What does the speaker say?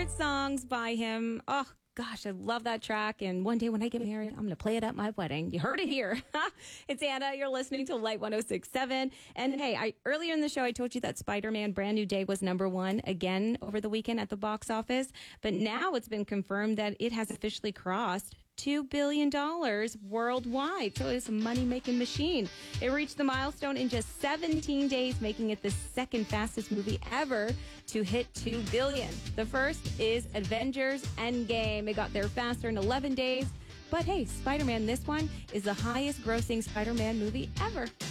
songs by him. Oh, gosh, I love that track. And one day when I get married, I'm going to play it at my wedding. You heard it here. It's Anna. You're listening to Light 106.7. And hey, earlier in the show, I told you that Spider-Man Brand New Day was #1 again over the weekend at the box office. But now it's been confirmed that it has officially crossed $2 billion worldwide. So it's a money-making machine. It reached the milestone in just 17 days, making it the second fastest movie ever to hit $2 billion. The first is Avengers Endgame. It got there faster in 11 days. But hey, Spider-Man, this one is the highest grossing Spider-Man movie ever.